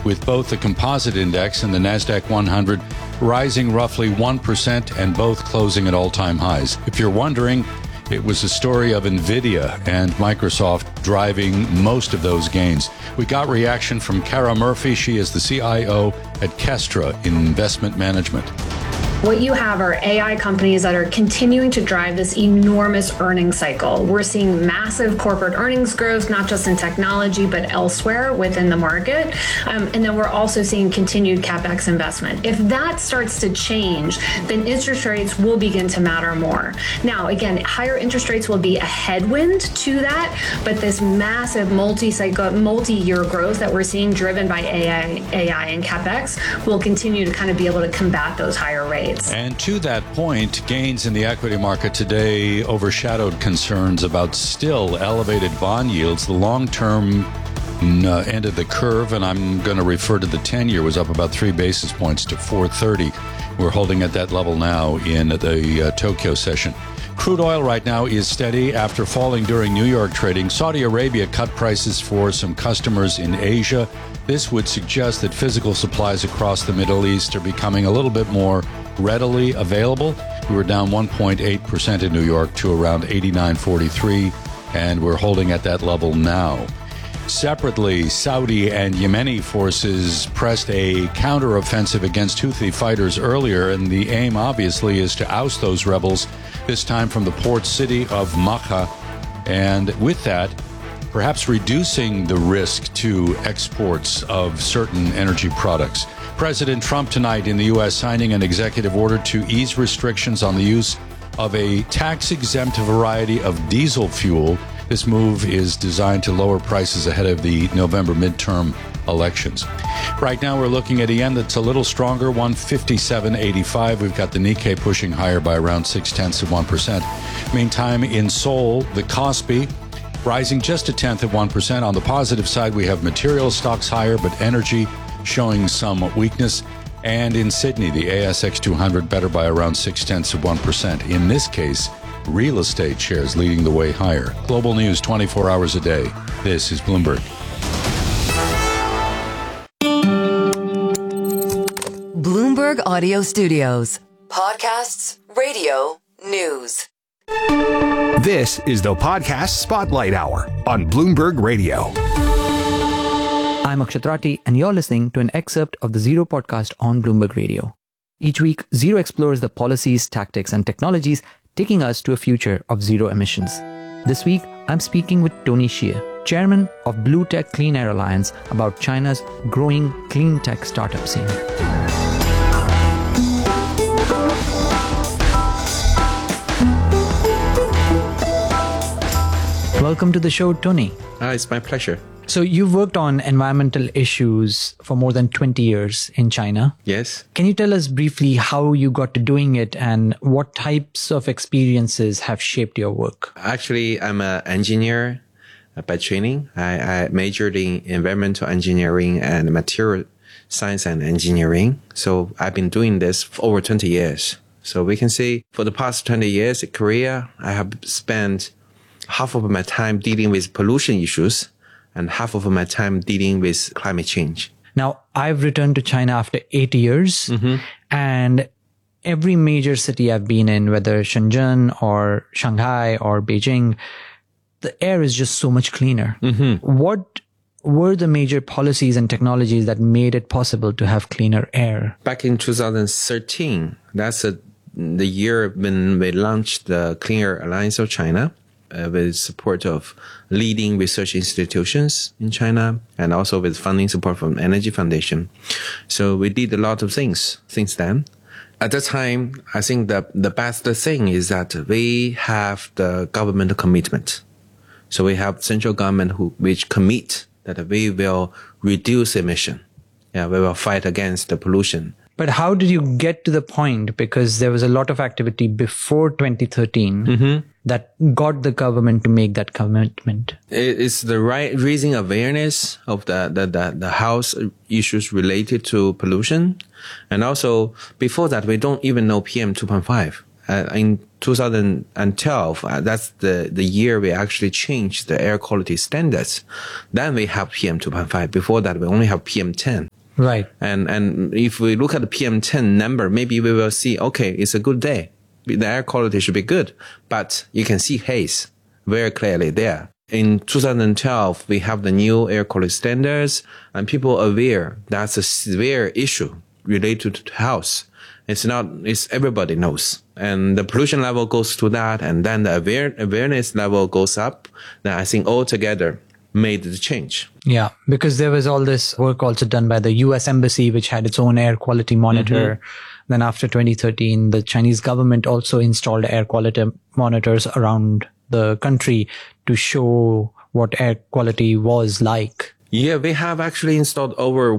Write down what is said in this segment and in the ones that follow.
with both the composite index and the NASDAQ 100 rising roughly 1% and both closing at all-time highs. If you're wondering, it was a story of NVIDIA and Microsoft driving most of those gains. We got reaction from Kara Murphy. She is the CIO at Kestra in Investment Management. What you have are AI companies that are continuing to drive this enormous earnings cycle. We're seeing massive corporate earnings growth, not just in technology, but elsewhere within the market. And then we're also seeing continued CapEx investment. If that starts to change, then interest rates will begin to matter more. Now, again, higher interest rates will be a headwind to that, but this massive multi-year growth that we're seeing driven by AI and CapEx will continue to kind of be able to combat those higher rates. And to that point, gains in the equity market today overshadowed concerns about still elevated bond yields. The long-term end of the curve, and I'm going to refer to the 10-year, was up about 3 basis points to 430. We're holding at that level now in the Tokyo session. Crude oil right now is steady after falling during New York trading. Saudi Arabia cut prices for some customers in Asia. This would suggest that physical supplies across the Middle East are becoming a little bit more readily available. We were down 1.8% in New York to around 89.43, and we're holding at that level now. Separately, Saudi and Yemeni forces pressed a counteroffensive against Houthi fighters earlier, and the aim obviously is to oust those rebels, this time from the port city of Makkah, and with that, perhaps reducing the risk to exports of certain energy products. President Trump tonight in the U.S. signing an executive order to ease restrictions on the use of a tax-exempt variety of diesel fuel. This move is designed to lower prices ahead of the November midterm elections. Right now, we're looking at a yen that's a little stronger, 157.85. We've got the Nikkei pushing higher by around 0.6%. Meantime, in Seoul, the Kospi rising just 0.1%. On the positive side, we have material stocks higher, but energy showing some weakness. And in Sydney, the ASX 200 better by around 0.6%. In this case, real estate shares leading the way higher. Global news 24 hours a day. This is Bloomberg. Bloomberg Audio Studios. Podcasts, radio, news. This is the Podcast Spotlight Hour on Bloomberg Radio. I'm Akshat Rathi, and you're listening to an excerpt of the Zero podcast on Bloomberg Radio. Each week, Zero explores the policies, tactics, and technologies taking us to a future of zero emissions. This week, I'm speaking with Tony Xie, chairman of Blue Tech Clean Air Alliance, about China's growing clean tech startup scene. Welcome to the show, Tony. It's my pleasure. So you've worked on environmental issues for more than 20 years in China. Yes. Can you tell us briefly how you got to doing it and what types of experiences have shaped your work? Actually, I'm an engineer by training. I majored in environmental engineering and material science and engineering. So I've been doing this for over 20 years. So we can say for the past 20 years in Korea, I have spent half of my time dealing with pollution issues and half of my time dealing with climate change. Now, I've returned to China after 8 years, and every major city I've been in, whether Shenzhen or Shanghai or Beijing, the air is just so much cleaner. What were the major policies and technologies that made it possible to have cleaner air? Back in 2013, that's the year when we launched the Clean Air Alliance of China. With support of leading research institutions in China and also with funding support from Energy Foundation. So we did a lot of things since then. At that time, I think the best thing is that we have the government commitment. So we have central government which commit that we will reduce emission. We will fight against the pollution. But how did you get to the point? Because there was a lot of activity before 2013 that got the government to make that commitment. It's the right raising awareness of the health issues related to pollution. And also before that, we don't even know PM 2.5. In 2012, that's the year we actually changed the air quality standards. Then we have PM 2.5. Before that, we only have PM 10. Right. And if we look at the PM10 number, maybe we will see, okay, it's a good day. The air quality should be good, but you can see haze very clearly there. In 2012, we have the new air quality standards, and people are aware that's a severe issue related to health. It's everybody knows. And the pollution level goes to that, and then the awareness level goes up. Then I think altogether made the change. Yeah, because there was all this work also done by the US Embassy, which had its own air quality monitor. Mm-hmm. Then after 2013, the Chinese government also installed air quality monitors around the country to show what air quality was like. Yeah, we have actually installed over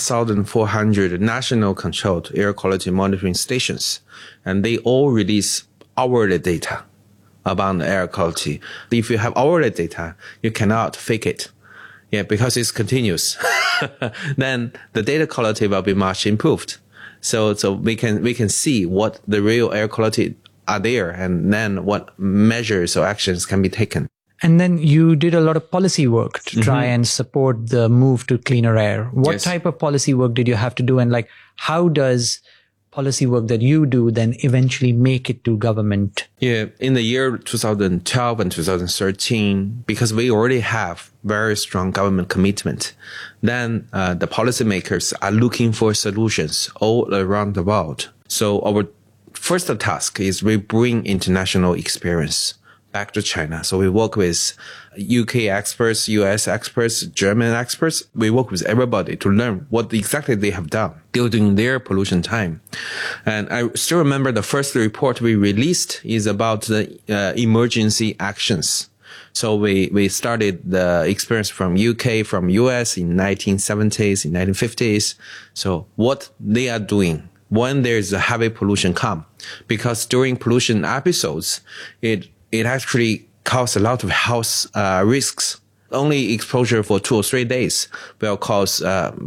1,400 national controlled air quality monitoring stations, and they all release hourly data about the air quality. If you have hourly data, you cannot fake it. Yeah, because it's continuous. Then the data quality will be much improved. So we can see what the real air quality are there, and then what measures or actions can be taken. And then you did a lot of policy work to try and support the move to cleaner air. What type of policy work did you have to do? And like, how does policy work that you do then eventually make it to government? Yeah, in the year 2012 and 2013, because we already have very strong government commitment, then the policymakers are looking for solutions all around the world. So our first task is we bring international experience back to China. So we work with UK experts, US experts, German experts. We work with everybody to learn what exactly they have done during their pollution time. And I still remember the first report we released is about the emergency actions. So we started the experience from UK, from US in 1970s, in 1950s. So what they are doing when there's a heavy pollution come, because during pollution episodes, it actually causes a lot of health risks. Only exposure for 2 or 3 days will cause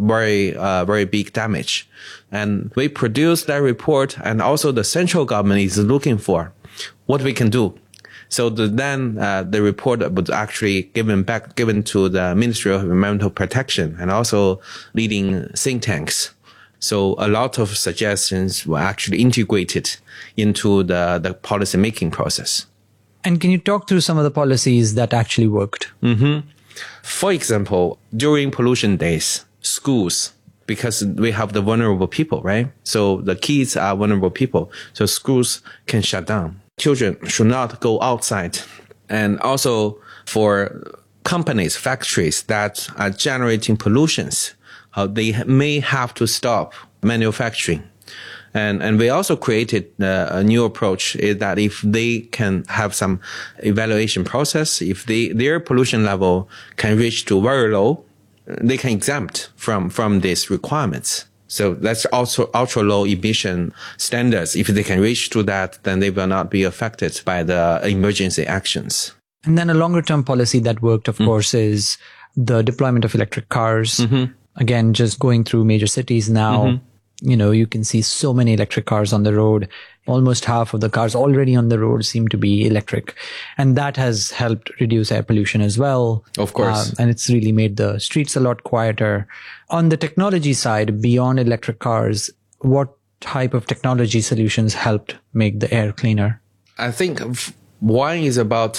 very big damage. And we produced that report, and also the central government is looking for what we can do. So then the report was actually given to the Ministry of Environmental Protection and also leading think tanks. So a lot of suggestions were actually integrated into the policy making process. And can you talk through some of the policies that actually worked? Mm-hmm. For example, during pollution days, schools, because we have the vulnerable people, right? So the kids are vulnerable people. So schools can shut down. Children should not go outside. And also for companies, factories that are generating pollutions, they may have to stop manufacturing. And we also created a new approach is that if they can have some evaluation process, if their pollution level can reach to very low, they can exempt from these requirements. So that's also ultra low emission standards. If they can reach to that, then they will not be affected by the emergency actions. And then a longer term policy that worked, of course, is the deployment of electric cars. Mm-hmm. Again, just going through major cities now. Mm-hmm. You can see so many electric cars on the road. Almost half of the cars already on the road seem to be electric. And that has helped reduce air pollution as well. Of course. And it's really made the streets a lot quieter. On the technology side, beyond electric cars, what type of technology solutions helped make the air cleaner? I think one is about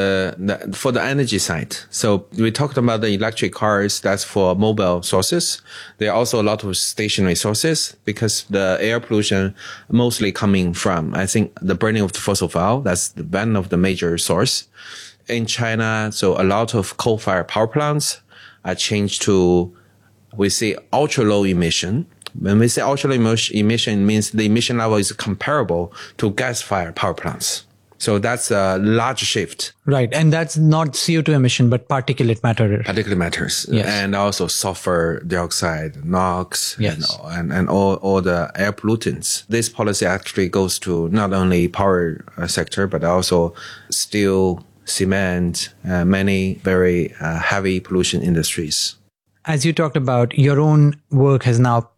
for the energy side. So we talked about the electric cars. That's for mobile sources. There are also a lot of stationary sources because the air pollution mostly coming from, I think, the burning of the fossil fuel. That's one of the major source in China. So a lot of coal-fired power plants are changed to, we say, ultra low emission. When we say ultra low emission, it means the emission level is comparable to gas-fired power plants. So that's a large shift. Right. And that's not CO2 emission, but particulate matter. Particulate matters. Yes. And also sulfur dioxide, NOx, yes. and all the air pollutants. This policy actually goes to not only power sector, but also steel, cement, many very heavy pollution industries. As you talked about, your own work has now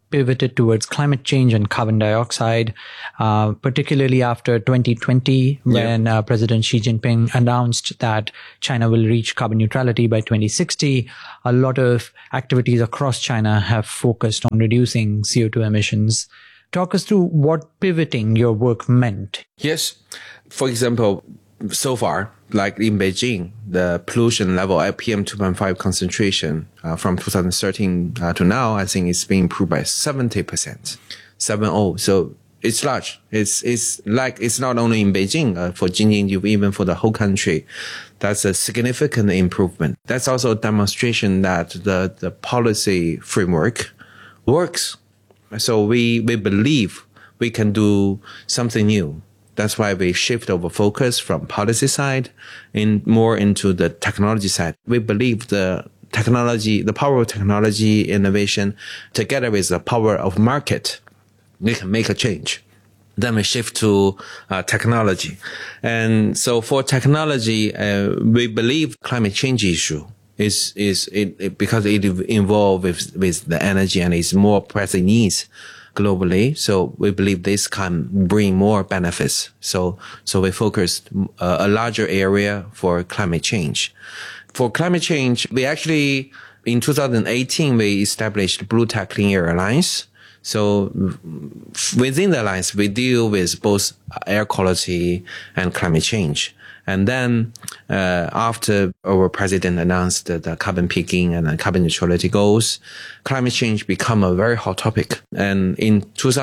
pivoted towards climate change and carbon dioxide, particularly after 2020, when President Xi Jinping announced that China will reach carbon neutrality by 2060. A lot of activities across China have focused on reducing CO2 emissions. Talk us through what pivoting your work meant. Yes. For example, so far, like in Beijing, the pollution level at PM 2.5 concentration from 2013 to now, I think it's been improved by 70%. 70. So it's large. It's not only in Beijing, for Jinjiang, even for the whole country. That's a significant improvement. That's also a demonstration that the policy framework works. So we believe we can do something new. That's why we shift our focus from policy side more into the technology side. We believe the power of technology innovation together with the power of market, we can make a change. Then we shift to technology. And so for technology, we believe climate change issue is because it involves with the energy and is more pressing needs globally. So we believe this can bring more benefits. So we focused a larger area for climate change. For climate change, we actually, in 2018, we established Blue Tech Clean Air Alliance. So within the alliance, we deal with both air quality and climate change. And then, after our president announced the carbon peaking and carbon neutrality goals, climate change become a very hot topic. And in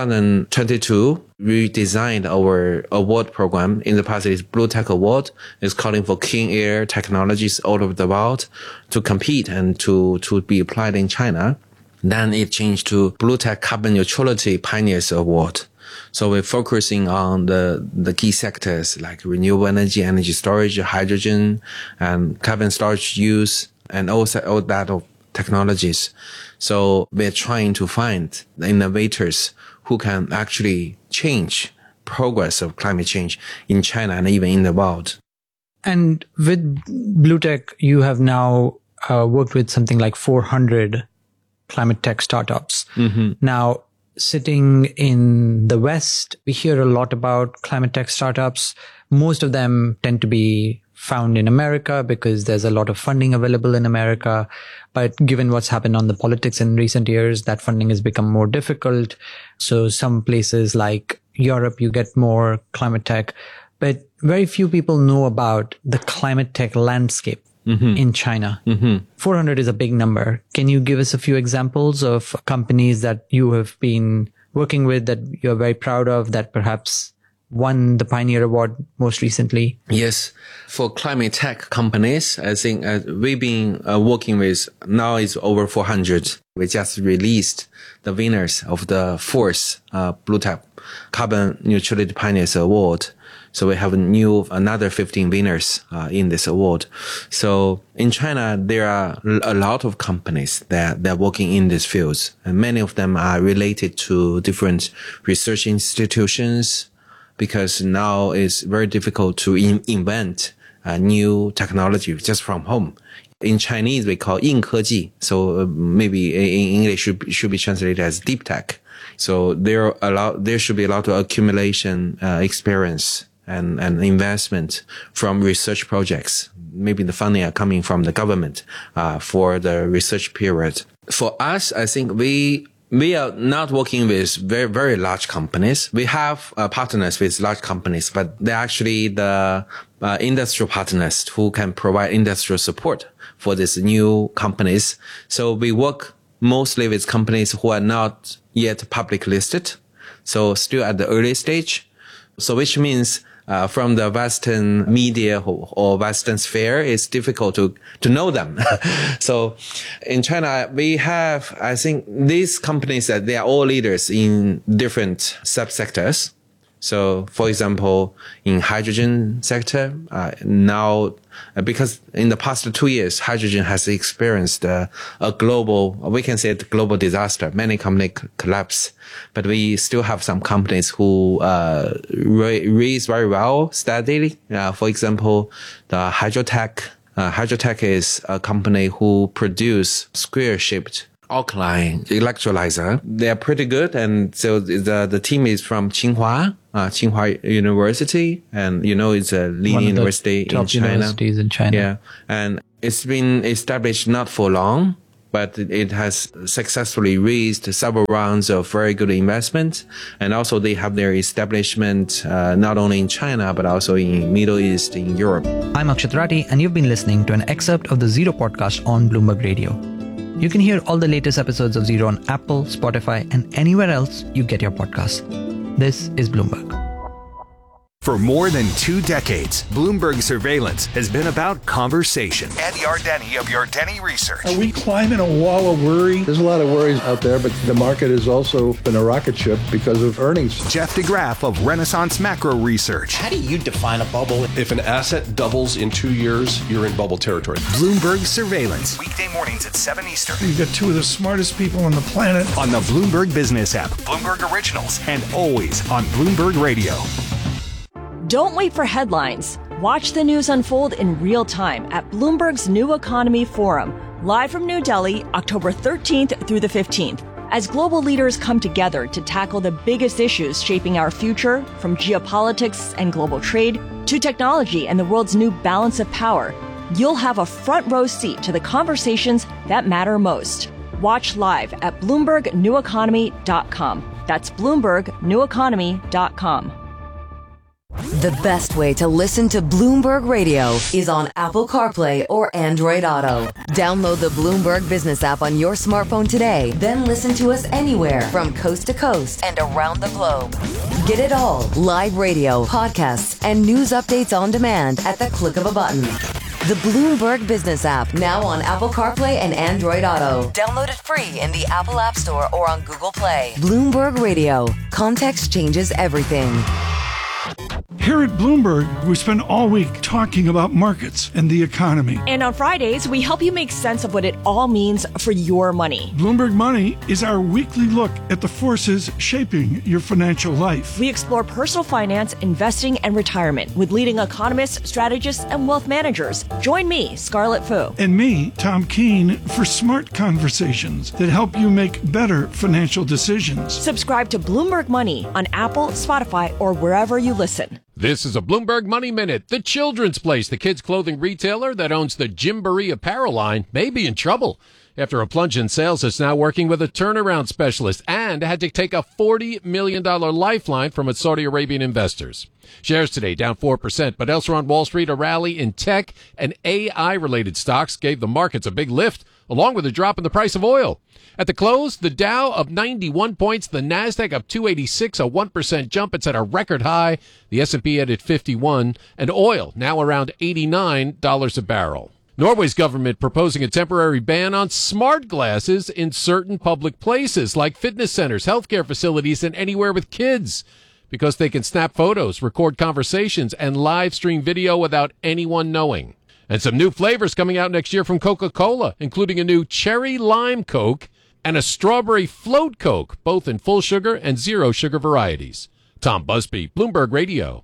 2022, we designed our award program. In the past, it's Blue Tech Award. It's calling for clean air technologies all over the world to compete and to be applied in China. Then it changed to Blue Tech Carbon Neutrality Pioneers Award. So we're focusing on the key sectors like renewable energy storage, hydrogen, and carbon storage use, and also all that of technologies. So we're trying to find the innovators who can actually change progress of climate change in China and even in the world. And with Blue Tech, you have now worked with something like 400 climate tech startups. Mm-hmm. Now, sitting in the West, we hear a lot about climate tech startups. Most of them tend to be found in America because there's a lot of funding available in America. But given what's happened on the politics in recent years, that funding has become more difficult. So some places like Europe, you get more climate tech, but very few people know about the climate tech landscape. Mm-hmm. In China. Mm-hmm. 400 is a big number. Can you give us a few examples of companies that you have been working with that you're very proud of that perhaps won the Pioneer Award most recently? Yes. For climate tech companies, I think we've been working with, now is over 400. We just released the winners of the fourth Blue Tech Carbon Neutrality Pioneers Award. So we have another 15 winners in this award. So in China, there are a lot of companies that are working in these fields, and many of them are related to different research institutions, because now it's very difficult to invent new technology just from home. In Chinese, we call 硬科技. So maybe in English should be translated as deep tech. So there should be a lot of accumulation experience and investment from research projects. Maybe the funding are coming from the government for the research period. For us, I think we are not working with very, very large companies. We have partners with large companies, but they're actually the industrial partners who can provide industrial support for these new companies. So we work mostly with companies who are not yet public listed, so still at the early stage. So which means from the Western media or Western sphere, it's difficult to know them. So in China, we have, I think, these companies that they are all leaders in different subsectors. So, for example, in hydrogen sector, now, because in the past 2 years, hydrogen has experienced a global, we can say it global disaster. Many companies collapse, but we still have some companies who raise very well steadily. For example, the Hydrotech. Hydrotech is a company who produce square-shaped alkaline electrolyzer. They're pretty good. And so the team is from Tsinghua University. And, it's a leading university in China. Universities in China. Yeah. And it's been established not for long, but it has successfully raised several rounds of very good investment. And also they have their establishment not only in China, but also in Middle East, in Europe. I'm Akshat Rathi, and you've been listening to an excerpt of the Zero podcast on Bloomberg Radio. You can hear all the latest episodes of Zero on Apple, Spotify, and anywhere else you get your podcasts. This is Bloomberg. For more than 2 decades, Bloomberg Surveillance has been about conversation. Andy Ardeni of Ardeni Research. Are we climbing a wall of worry? There's a lot of worries out there, but the market has also been a rocket ship because of earnings. Jeff DeGraff of Renaissance Macro Research. How do you define a bubble? If an asset doubles in 2 years, you're in bubble territory. Bloomberg Surveillance. Weekday mornings at 7 Eastern. You've got 2 of the smartest people on the planet. On the Bloomberg Business app. Bloomberg Originals. And always on Bloomberg Radio. Don't wait for headlines. Watch the news unfold in real time at Bloomberg's New Economy Forum, live from New Delhi, October 13th through the 15th. As global leaders come together to tackle the biggest issues shaping our future, from geopolitics and global trade to technology and the world's new balance of power, you'll have a front row seat to the conversations that matter most. Watch live at BloombergNewEconomy.com. That's BloombergNewEconomy.com. The best way to listen to Bloomberg Radio is on Apple CarPlay or Android Auto. Download the Bloomberg Business app on your smartphone today, then listen to us anywhere from coast to coast and around the globe. Get it all, live radio, podcasts, and news updates on demand at the click of a button. The Bloomberg Business app, now on Apple CarPlay and Android Auto. Download it free in the Apple App Store or on Google Play. Bloomberg Radio. Context changes everything. Here at Bloomberg, we spend all week talking about markets and the economy. And on Fridays, we help you make sense of what it all means for your money. Bloomberg Money is our weekly look at the forces shaping your financial life. We explore personal finance, investing, and retirement with leading economists, strategists, and wealth managers. Join me, Scarlett Fu. And me, Tom Keene, for smart conversations that help you make better financial decisions. Subscribe to Bloomberg Money on Apple, Spotify, or wherever you listen. This is a Bloomberg Money Minute. The Children's Place, the kids' clothing retailer that owns the Gymboree apparel line, may be in trouble. After a plunge in sales, it's now working with a turnaround specialist and had to take a $40 million lifeline from its Saudi Arabian investors. Shares today down 4%, but elsewhere on Wall Street, a rally in tech and AI-related stocks gave the markets a big lift, along with a drop in the price of oil. At the close, the Dow up 91 points, the Nasdaq up 286, a 1% jump. It's at a record high. The S&P at 51, and oil now around $89 a barrel. Norway's government proposing a temporary ban on smart glasses in certain public places like fitness centers, healthcare facilities, and anywhere with kids, because they can snap photos, record conversations, and live stream video without anyone knowing. And some new flavors coming out next year from Coca-Cola, including a new cherry lime Coke and a strawberry float Coke, both in full sugar and zero sugar varieties. Tom Busby, Bloomberg Radio.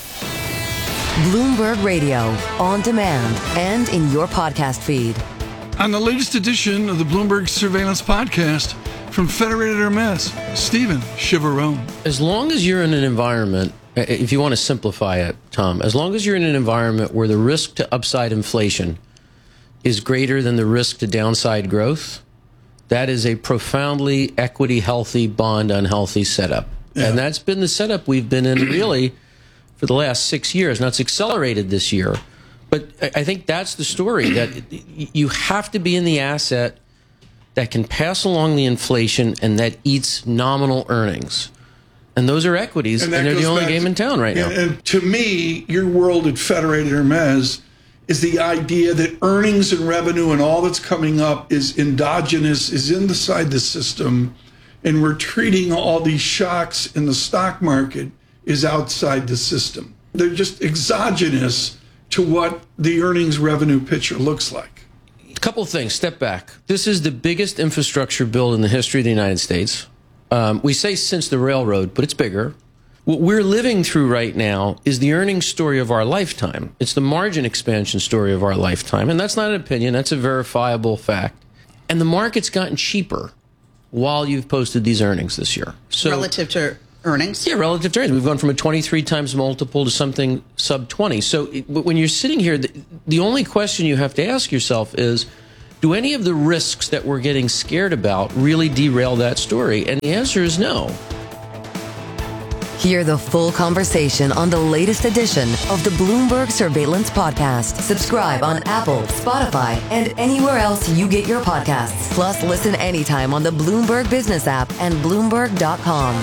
Bloomberg Radio, on demand and in your podcast feed. On the latest edition of the Bloomberg Surveillance Podcast, from Federated Hermes, Stephen Chivarone. As long as you're in an environment, if you want to simplify it, Tom, as long as you're in an environment where the risk to upside inflation is greater than the risk to downside growth, that is a profoundly equity healthy, bond unhealthy setup. Yeah. And that's been the setup we've been in really for the last 6 years. Now it's accelerated this year. But I think that's the story, that you have to be in the asset that can pass along the inflation and that eats nominal earnings. And those are equities, and they're the only game in town right now. And to me, your world at Federated Hermes is the idea that earnings and revenue and all that's coming up is endogenous, is inside the system, and we're treating all these shocks in the stock market is outside the system. They're just exogenous to what the earnings revenue picture looks like. A couple of things. Step back. This is the biggest infrastructure bill in the history of the United States. We say since the railroad, but it's bigger. What we're living through right now is the earnings story of our lifetime. It's the margin expansion story of our lifetime. And that's not an opinion. That's a verifiable fact. And the market's gotten cheaper while you've posted these earnings this year. So relative to earnings? Yeah, relative to earnings. We've gone from a 23 times multiple to something sub 20. So when you're sitting here, the only question you have to ask yourself is, do any of the risks that we're getting scared about really derail that story? And the answer is no. Hear the full conversation on the latest edition of the Bloomberg Surveillance Podcast. Subscribe on Apple, Spotify, and anywhere else you get your podcasts. Plus, listen anytime on the Bloomberg Business app and Bloomberg.com.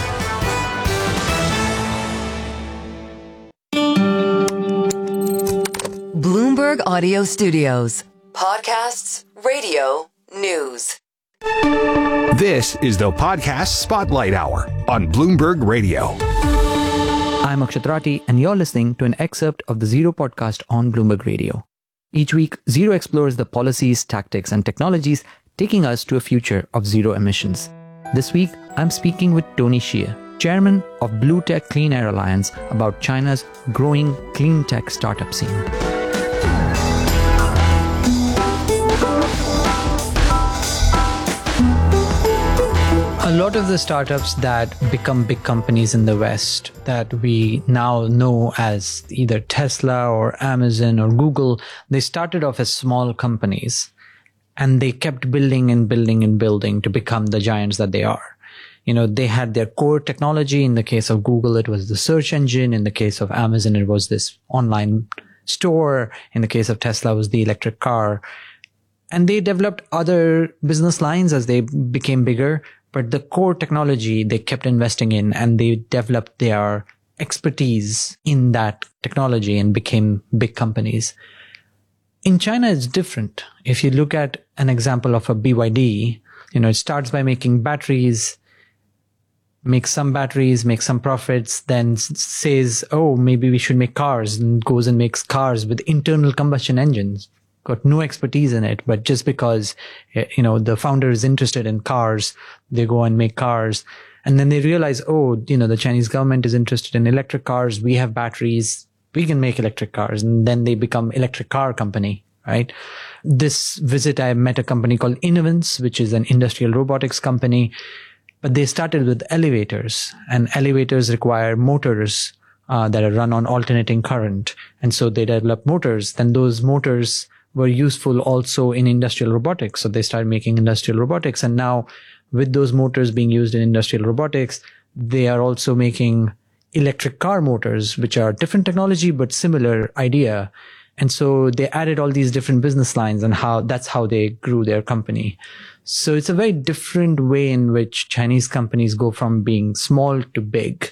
Bloomberg Audio Studios. Podcasts, radio, news. This is the Podcast Spotlight Hour on Bloomberg Radio. I'm Akshat Rathi, and you're listening to an excerpt of the Zero podcast on Bloomberg Radio. Each week, Zero explores the policies, tactics, and technologies taking us to a future of zero emissions. This week, I'm speaking with Tony Xie, chairman of Blue Tech Clean Air Alliance, about China's growing clean tech startup scene. A lot of the startups that become big companies in the West that we now know as either Tesla or Amazon or Google, they started off as small companies and they kept building and building and building to become the giants that they are. You know, they had their core technology. In the case of Google, it was the search engine. In the case of Amazon, it was this online store. In the case of Tesla, it was the electric car. And they developed other business lines as they became bigger. But the core technology they kept investing in, and they developed their expertise in that technology and became big companies. In China, it's different. If you look at an example of a BYD, you know, it starts by making batteries, makes some batteries, makes some profits, then says, oh, maybe we should make cars, and goes and makes cars with internal combustion engines. Got no expertise in it, but just because, you know, the founder is interested in cars, they go and make cars. And then they realize, oh, you know, the Chinese government is interested in electric cars. We have batteries. We can make electric cars. And then they become electric car company, right? This visit, I met a company called Innovance, which is an industrial robotics company. But they started with elevators, and elevators require motors that are run on alternating current. And so they developed motors. Then those motors were useful also in industrial robotics. So they started making industrial robotics. And now with those motors being used in industrial robotics, they are also making electric car motors, which are different technology, but similar idea. And so they added all these different business lines, and that's how they grew their company. So it's a very different way in which Chinese companies go from being small to big.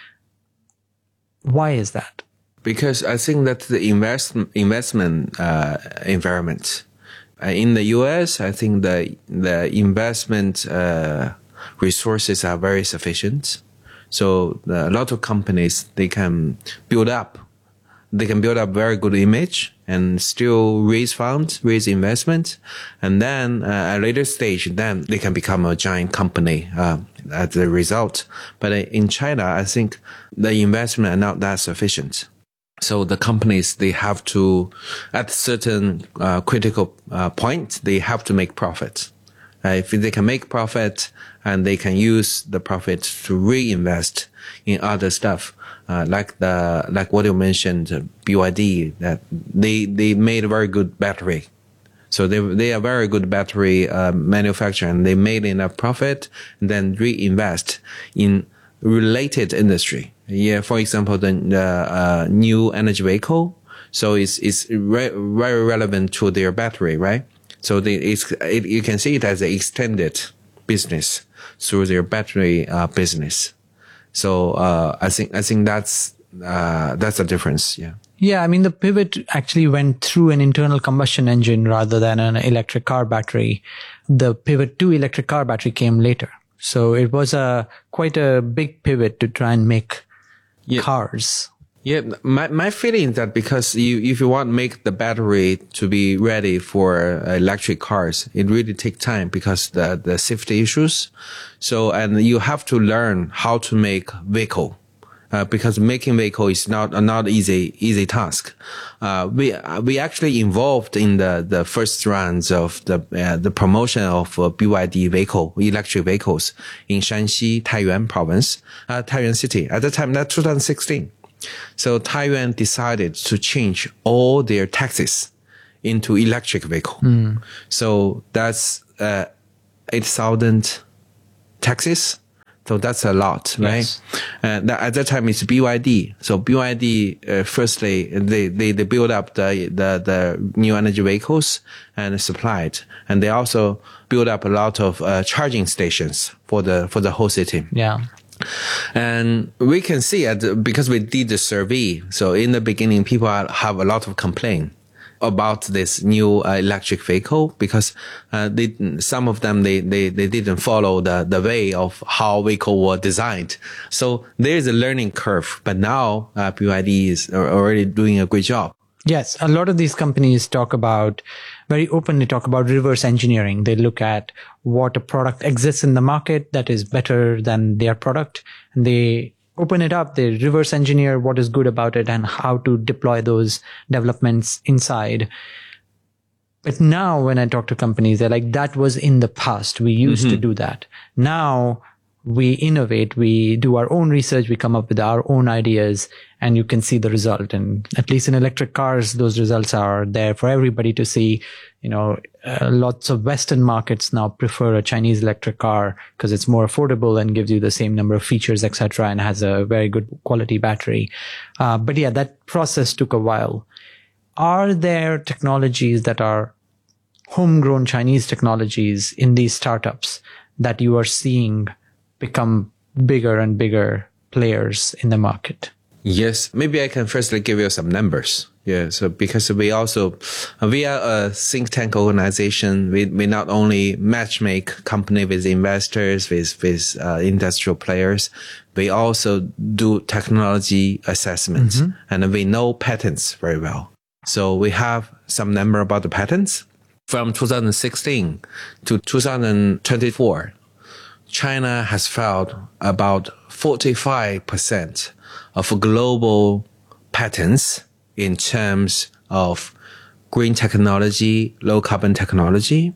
Why is that? Because I think that the investment environment in the US, I think the investment resources are very sufficient. So a lot of companies, they can build up very good image and still raise funds, raise investment, and then at a later stage, then they can become a giant company as the result. But in China, I think the investment are not that sufficient. So the companies, they have to, at certain critical point, they have to make profit. If they can make profit and they can use the profit to reinvest in other stuff, like what you mentioned, BYD, that they made a very good battery. So they are very good battery manufacturer, and they made enough profit and then reinvest in related industry. Yeah, for example, the new energy vehicle. So it's very relevant to their battery, right? So you can see it as an extended business through their battery business. So I think that's a difference. Yeah. Yeah, I mean, the pivot actually went through an internal combustion engine rather than an electric car battery. The pivot to electric car battery came later. So it was quite a big pivot to try and make cars. Yeah, my feeling is that because if you want to make the battery to be ready for electric cars, it really takes time because the safety issues. So, and you have to learn how to make vehicle. because making vehicle is not easy task. We actually involved in the first rounds of the promotion of BYD electric vehicles in Shanxi, Taiyuan province, Taiyuan city. At the time, that's 2016. So Taiyuan decided to change all their taxis into electric vehicle. So that's 8,000 taxis. So that's a lot, right? Yes. At that time, it's BYD. So BYD, firstly, they build up the new energy vehicles and supplied. And they also build up a lot of charging stations for the whole city. Yeah. And we can see because we did the survey. So in the beginning, people have a lot of complaint about this new electric vehicle because some of them they didn't follow the way of how vehicle were designed. So there's a learning curve, but now BYD is already doing a great job. Yes, a lot of these companies very openly talk about reverse engineering. They look at what a product exists in the market that is better than their product, and they open it up, they reverse engineer what is good about it and how to deploy those developments inside. But now when I talk to companies, they're like, that was in the past. We used to do that. Now we innovate, we do our own research, we come up with our own ideas, and you can see the result. And at least in electric cars, those results are there for everybody to see. Lots of Western markets now prefer a Chinese electric car because it's more affordable and gives you the same number of features, etc., and has a very good quality battery. But yeah, that process took a while. Are there technologies that are homegrown Chinese technologies in these startups that you are seeing become bigger and bigger players in the market? Yes, maybe I can firstly give you some numbers. Yeah, so because we are a think tank organization, we not only matchmake company with investors, with industrial players, we also do technology assessments, and we know patents very well. So we have some number about the patents. From 2016 to 2024, China has filed about 45% of global patents in terms of green technology, low carbon technology.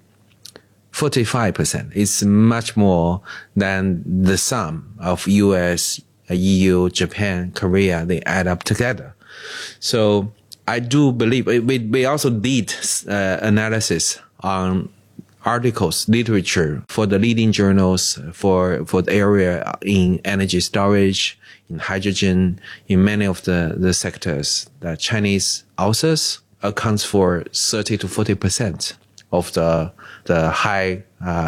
45% is much more than the sum of US, EU, Japan, Korea, they add up together. So I do believe we also did analysis on articles, literature for the leading journals for the area in energy storage, in hydrogen, in many of the sectors. The Chinese authors accounts for 30 to 40% of the high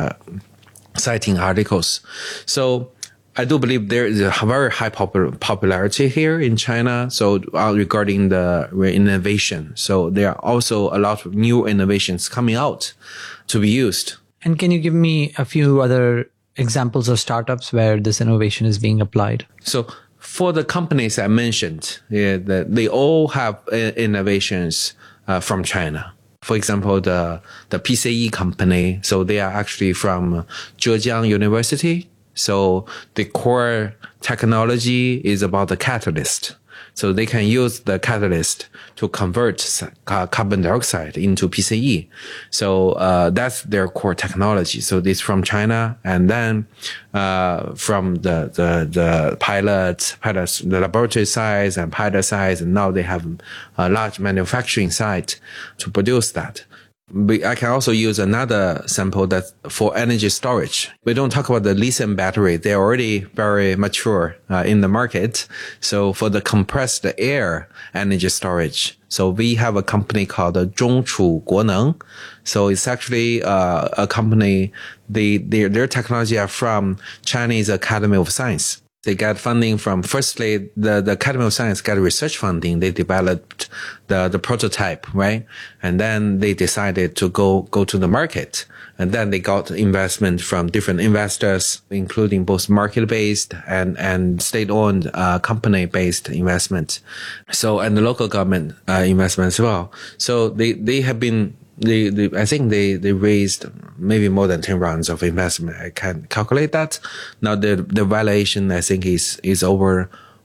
citing articles. So I do believe there is a very high popularity here in China. So regarding the innovation, so there are also a lot of new innovations coming out to be used. And can you give me a few other examples of startups where this innovation is being applied? So for the companies I mentioned, they all have innovations from China. For example, the PCE company, so they are actually from Zhejiang University. So the core technology is about the catalyst. So they can use the catalyst to convert carbon dioxide into PCE. So that's their core technology. So this from China, and then from the pilots, the laboratory size and pilot size, and now they have a large manufacturing site to produce that. I can also use another sample that's for energy storage. We don't talk about the lithium battery. They're already very mature in the market. So for the compressed air energy storage, so we have a company called Zhongchu Guoneng. So it's actually a company, their technology are from Chinese Academy of Science. They got funding from, firstly, the Academy of Science got research funding. They developed the prototype, right? And then they decided to go to the market. And then they got investment from different investors, including both market-based and state-owned, company-based investment. So, and the local government, investment as well. So they have been, I think they raised maybe more than 10 rounds of investment. I can't calculate that. Now the valuation, I think, is over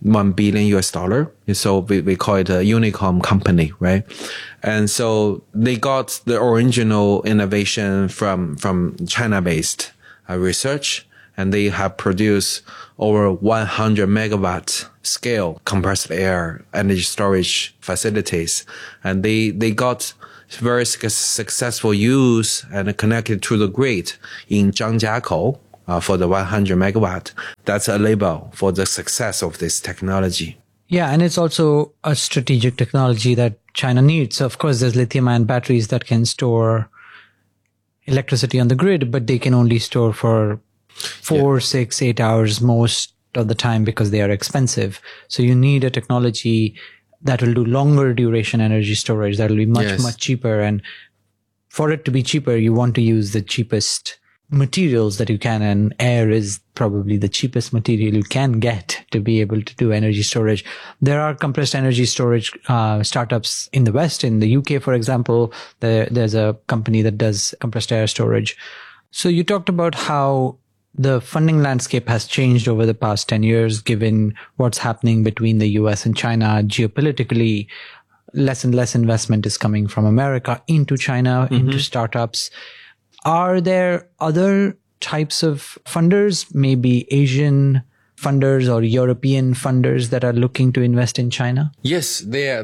$1 billion. So we call it a unicorn company, right? And so they got the original innovation from China-based research, and they have produced over 100 megawatt scale compressed air energy storage facilities. And they got very successful use and connected to the grid in Zhangjiakou for the 100 megawatt. That's a label for the success of this technology. Yeah, and it's also a strategic technology that China needs. So of course, there's lithium-ion batteries that can store electricity on the grid, but they can only store for 4, 6, 8 hours most of the time because they are expensive. So you need a technology that will do longer duration energy storage that will be much cheaper. And for it to be cheaper, you want to use the cheapest materials that you can, and air is probably the cheapest material you can get to be able to do energy storage. There are compressed energy storage startups in the West. In the UK, for example, there's a company that does compressed air storage. So you talked about how the funding landscape has changed over the past 10 years, given what's happening between the US and China geopolitically. Less and less investment is coming from America into China, into startups. Are there other types of funders, maybe Asian funders or European funders that are looking to invest in China? Yes,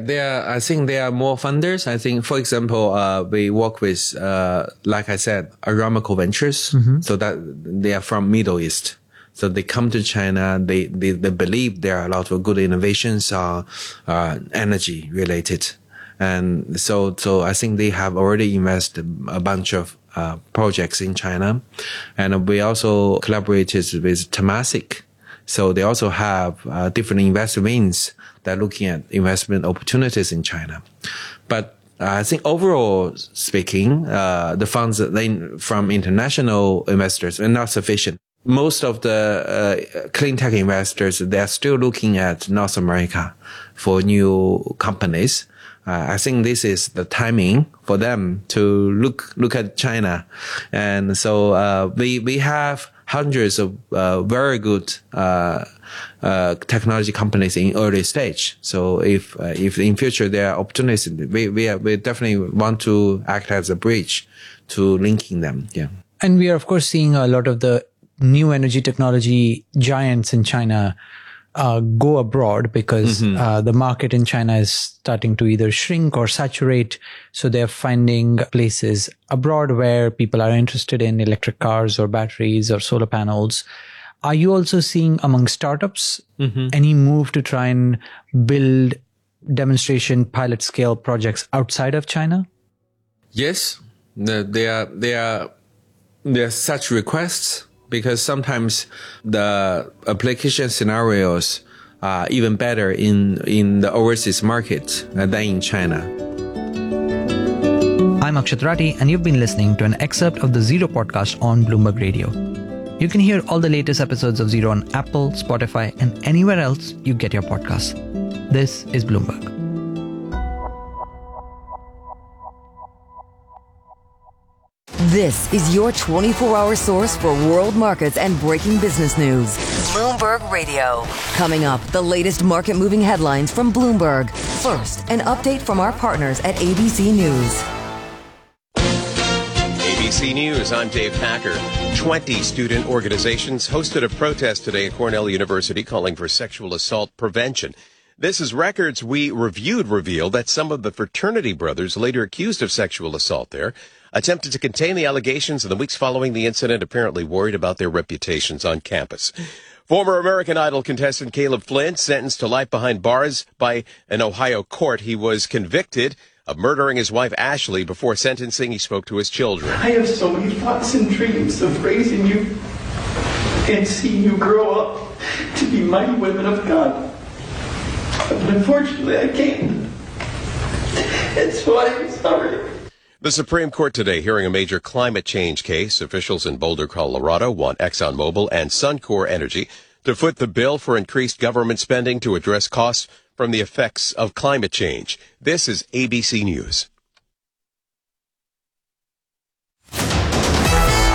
I think there are more funders. I think, for example, we work with, like I said, Aramco Ventures. So that they are from Middle East. So they come to China. They believe there are a lot of good innovations are energy related. And so I think they have already invested a bunch of projects in China. And we also collaborated with Temasek. So they also have different investor wings that are looking at investment opportunities in China. But I think overall speaking, the funds from international investors are not sufficient. Most of the clean tech investors, they are still looking at North America for new companies. I think this is the timing for them to look at China. And so we have hundreds of very good technology companies in early stage. So if in future there are opportunities, we definitely want to act as a bridge to linking them. Yeah. And we are of course seeing a lot of the new energy technology giants in China go abroad because the market in China is starting to either shrink or saturate. So they're finding places abroad where people are interested in electric cars or batteries or solar panels. Are you also seeing among startups any move to try and build demonstration pilot scale projects outside of China? Yes, there are such requests. Because sometimes the application scenarios are even better in the overseas market than in China. I'm Akshat Rathi, and you've been listening to an excerpt of the Zero podcast on Bloomberg Radio. You can hear all the latest episodes of Zero on Apple, Spotify, and anywhere else you get your podcasts. This is Bloomberg. This is your 24-hour source for world markets and breaking business news. Bloomberg Radio. Coming up, the latest market-moving headlines from Bloomberg. First, an update from our partners at ABC News. ABC News, I'm Dave Packer. 20 student organizations hosted a protest today at Cornell University calling for sexual assault prevention. This is records we reviewed reveal that some of the fraternity brothers later accused of sexual assault there attempted to contain the allegations in the weeks following the incident, apparently worried about their reputations on campus. Former American Idol contestant Caleb Flynn sentenced to life behind bars by an Ohio court. He was convicted of murdering his wife Ashley. Before sentencing, he spoke to his children. I have so many thoughts and dreams of raising you and seeing you grow up to be mighty women of God. But unfortunately, I can't. And so I'm sorry. The Supreme Court today hearing a major climate change case. Officials in Boulder, Colorado want ExxonMobil and Suncor Energy to foot the bill for increased government spending to address costs from the effects of climate change. This is ABC News.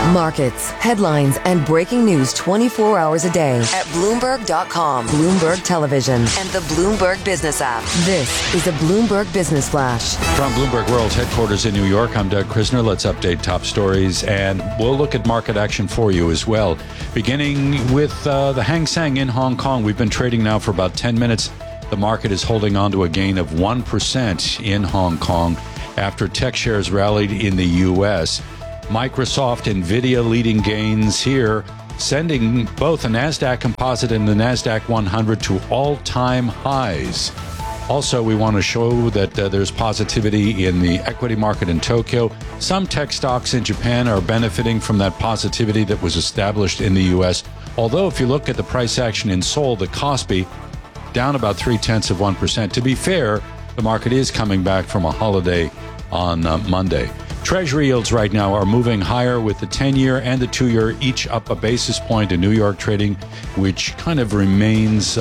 Markets, headlines, and breaking news 24 hours a day at Bloomberg.com, Bloomberg Television, and the Bloomberg Business app. This is a Bloomberg Business Flash. From Bloomberg World's headquarters in New York, I'm Doug Krisner. Let's update top stories, and we'll look at market action for you as well. Beginning with the Hang Seng in Hong Kong. We've been trading now for about 10 minutes. The market is holding on to a gain of 1% in Hong Kong after tech shares rallied in the U.S. Microsoft, NVIDIA leading gains here, sending both the NASDAQ Composite and the NASDAQ 100 to all-time highs. Also, we want to show that there's positivity in the equity market in Tokyo. Some tech stocks in Japan are benefiting from that positivity that was established in the U.S. Although, if you look at the price action in Seoul, the Kospi down about 0.3%. To be fair, the market is coming back from a holiday on Monday. Treasury yields right now are moving higher, with the 10-year and the 2-year each up a basis point in New York trading, which kind of remains,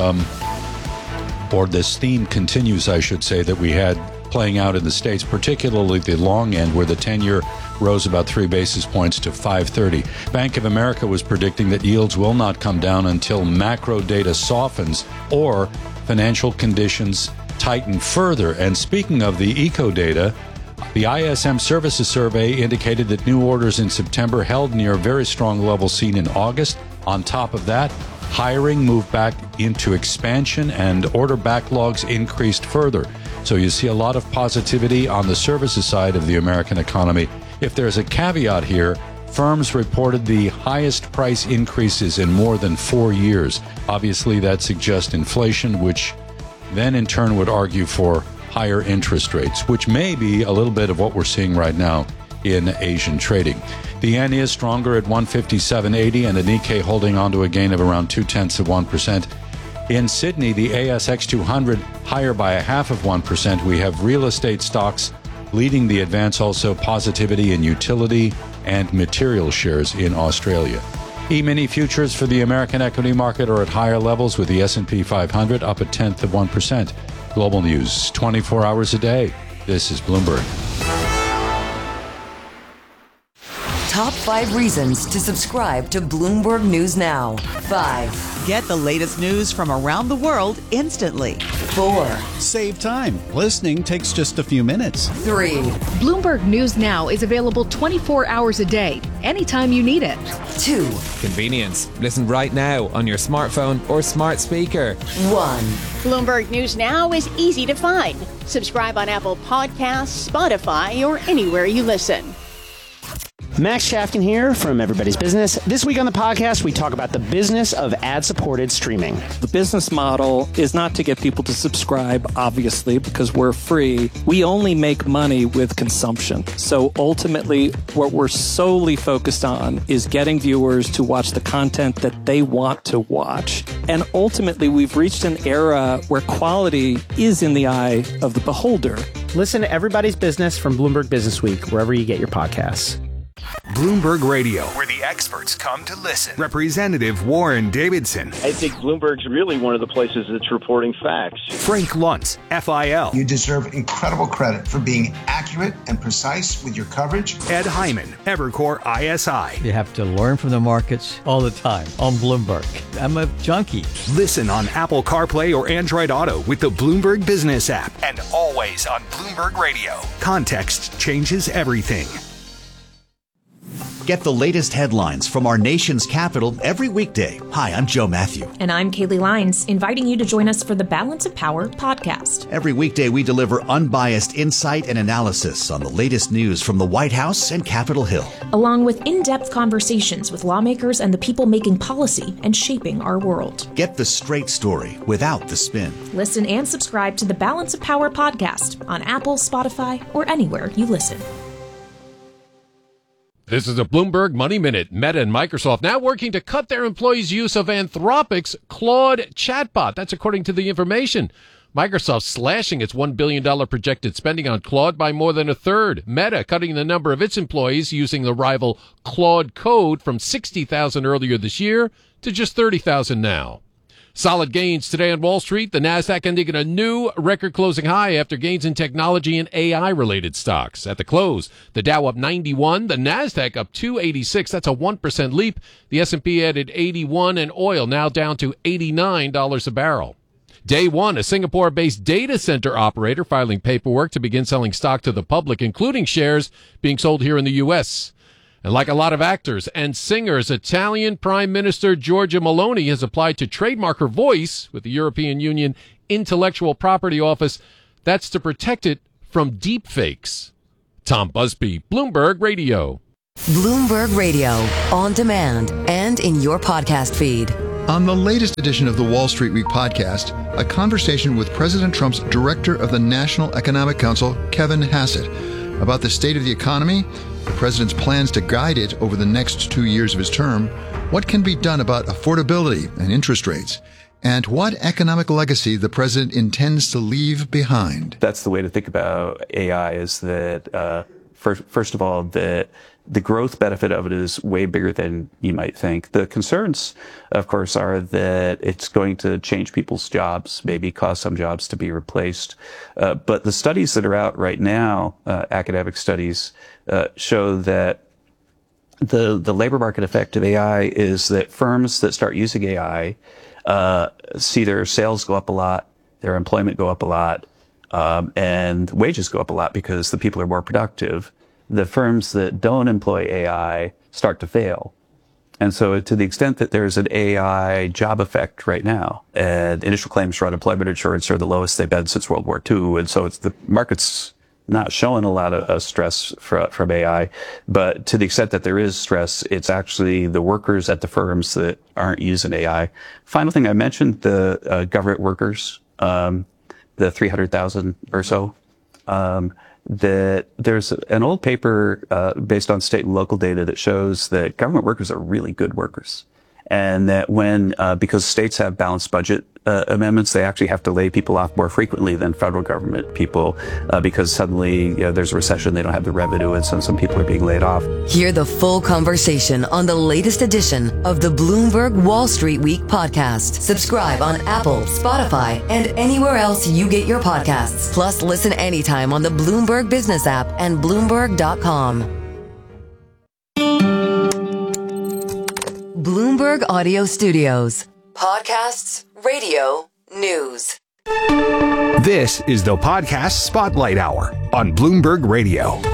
or this theme continues, I should say, that we had playing out in the States, particularly the long end, where the 10-year rose about 3 basis points to 5.30. Bank of America was predicting that yields will not come down until macro data softens or financial conditions tighten further. And speaking of the eco data, the ISM Services Survey indicated that new orders in September held near very strong levels seen in August. On top of that, hiring moved back into expansion and order backlogs increased further. So you see a lot of positivity on the services side of the American economy. If there's a caveat here, firms reported the highest price increases in more than 4 years. Obviously, that suggests inflation, which then in turn would argue for higher interest rates, which may be a little bit of what we're seeing right now in Asian trading. The yen is stronger at 157.80, and the Nikkei holding on to a gain of around 0.2%. In Sydney, the ASX 200 higher by 0.5%. We have real estate stocks leading the advance, also positivity in utility and material shares in Australia. E-mini futures for the American equity market are at higher levels, with the S&P 500 up 0.1%. Global news 24 hours a day. This is Bloomberg. Top 5 reasons to subscribe to Bloomberg News Now. 5. Get the latest news from around the world instantly. 4. Save time. Listening takes just a few minutes. 3. Bloomberg News Now is available 24 hours a day, anytime you need it. 2. Convenience. Listen right now on your smartphone or smart speaker. 1. Bloomberg News Now is easy to find. Subscribe on Apple Podcasts, Spotify, or anywhere you listen. Max Shafton here from Everybody's Business. This week on the podcast, we talk about the business of ad-supported streaming. The business model is not to get people to subscribe, obviously, because we're free. We only make money with consumption. So ultimately, what we're solely focused on is getting viewers to watch the content that they want to watch. And ultimately, we've reached an era where quality is in the eye of the beholder. Listen to Everybody's Business from Bloomberg Business Week, wherever you get your podcasts. Bloomberg Radio. Where the experts come to listen. Representative Warren Davidson. I think Bloomberg's really one of the places that's reporting facts. Frank Luntz, FIL. You deserve incredible credit for being accurate and precise with your coverage. Ed Hyman, Evercore ISI. You have to learn from the markets all the time on Bloomberg. I'm a junkie. Listen on Apple CarPlay or Android Auto with the Bloomberg Business app. And always on Bloomberg Radio. Context changes everything. Get the latest headlines from our nation's capital every weekday. Hi, I'm Joe Matthew. And I'm Kaylee Lyons, inviting you to join us for the Balance of Power podcast. Every weekday, we deliver unbiased insight and analysis on the latest news from the White House and Capitol Hill, along with in-depth conversations with lawmakers and the people making policy and shaping our world. Get the straight story without the spin. Listen and subscribe to the Balance of Power podcast on Apple, Spotify, or anywhere you listen. This is a Bloomberg Money Minute. Meta and Microsoft now working to cut their employees' use of Anthropic's Claude chatbot. That's according to the information. Microsoft slashing its $1 billion projected spending on Claude by more than a third. Meta cutting the number of its employees using the rival Claude Code from 60,000 earlier this year to just 30,000 now. Solid gains today on Wall Street. The Nasdaq ending at a new record-closing high after gains in technology and AI-related stocks. At the close, the Dow up 91, the Nasdaq up 286. That's a 1% leap. The S&P added 81, and oil now down to $89 a barrel. Day one, a Singapore-based data center operator filing paperwork to begin selling stock to the public, including shares being sold here in the U.S. And like a lot of actors and singers, Italian Prime Minister Giorgia Meloni has applied to trademark her voice with the European Union Intellectual Property Office. That's to protect it from deepfakes. Tom Busby, Bloomberg Radio. Bloomberg Radio, on demand and in your podcast feed. On the latest edition of the Wall Street Week podcast, a conversation with President Trump's director of the National Economic Council, Kevin Hassett, about the state of the economy, the president's plans to guide it over the next 2 years of his term, what can be done about affordability and interest rates, and what economic legacy the president intends to leave behind. That's the way to think about AI, is that, first of all, that the growth benefit of it is way bigger than you might think. The concerns, of course, are that it's going to change people's jobs, maybe cause some jobs to be replaced. But the studies that are out right now, academic studies, show that the labor market effect of AI is that firms that start using AI see their sales go up a lot, their employment go up a lot, and wages go up a lot because the people are more productive. The firms that don't employ AI start to fail. And so to the extent that there's an AI job effect right now, and initial claims for unemployment insurance are the lowest they've been since World War II. And so the market's not showing a lot of stress from AI. But to the extent that there is stress, it's actually the workers at the firms that aren't using AI. Final thing, I mentioned the government workers, the 300,000 or so. That there's an old paper based on state and local data that shows that government workers are really good workers. And that when, because states have balanced budget amendments, they actually have to lay people off more frequently than federal government people because suddenly there's a recession, they don't have the revenue, and so some people are being laid off. Hear the full conversation on the latest edition of the Bloomberg Wall Street Week podcast. Subscribe on Apple, Spotify, and anywhere else you get your podcasts. Plus, listen anytime on the Bloomberg Business app and Bloomberg.com. Bloomberg Audio Studios. Podcasts, radio, news. This is the Podcast Spotlight Hour on Bloomberg Radio.